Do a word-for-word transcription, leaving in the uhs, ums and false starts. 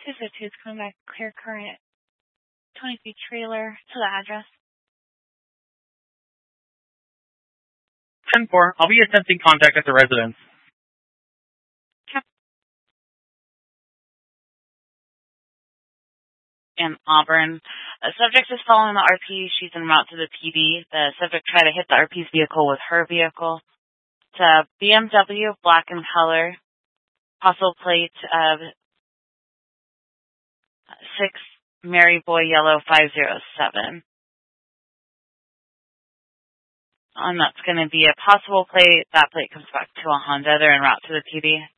two zero two is coming back clear current twenty feet trailer to the address. ten four, I'll be attempting contact at the residence. In Auburn. The subject is following the R P. She's en route to the P D. The subject tried to hit the R P's vehicle with her vehicle. It's a B M W, black in color, possible plate of six Mary Boy Yellow five zero seven. And that's going to be a possible plate. That plate comes back to a Honda. They're en route to the P D.